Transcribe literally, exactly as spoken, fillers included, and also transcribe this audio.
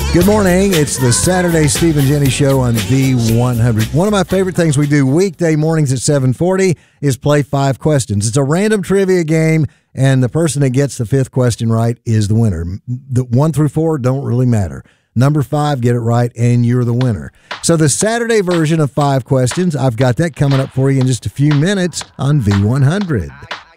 Good morning. It's the Saturday Steve and Jenny Show on V one hundred. One of my favorite things we do weekday mornings at seven forty is play five questions. It's a random trivia game, and the person that gets the fifth question right is the winner. The one through four don't really matter. Number five, get it right, and you're the winner. So the Saturday version of five questions, I've got that coming up for you in just a few minutes on V one hundred.